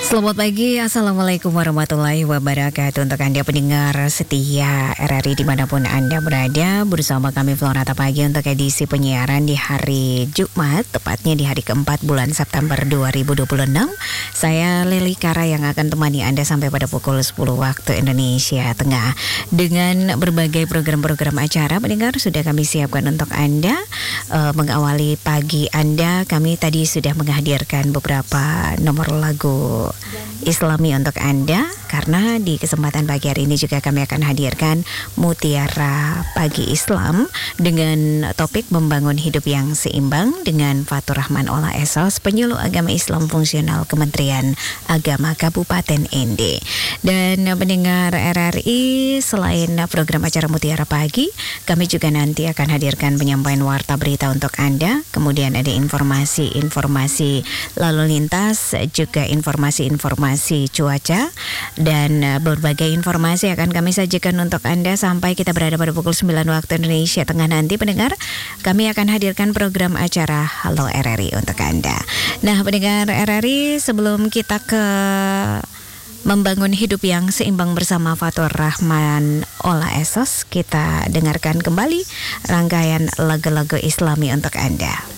Selamat pagi, Assalamualaikum warahmatullahi wabarakatuh. Untuk Anda pendengar setia RRI dimanapun Anda berada, bersama kami Florata Pagi untuk edisi penyiaran di hari Jumat, tepatnya di hari keempat bulan September 2026. Saya Leli Kara yang akan temani Anda sampai pada pukul 10 waktu Indonesia Tengah. Dengan berbagai program-program acara, pendengar sudah kami siapkan untuk Anda. Mengawali pagi Anda, kami tadi sudah menghadirkan beberapa nomor lagu Islami untuk Anda, karena di kesempatan pagi hari ini juga kami akan hadirkan Mutiara Pagi Islam dengan topik membangun hidup yang seimbang dengan Fatur Rahman Ola Esos, penyuluh agama Islam fungsional Kementerian Agama Kabupaten ND. Dan pendengar RRI, selain program acara Mutiara Pagi, kami juga nanti akan hadirkan penyampaian warta berita untuk Anda, kemudian ada informasi lalu lintas, juga informasi cuaca, dan berbagai informasi akan kami sajikan untuk Anda sampai kita berada pada pukul 9 waktu Indonesia Tengah nanti. Pendengar, kami akan hadirkan program acara Halo RRI untuk Anda. Nah, pendengar RRI, sebelum kita ke membangun hidup yang seimbang bersama Fatur Rahman Ola Esos, kita dengarkan kembali rangkaian lagu-lagu Islami untuk Anda.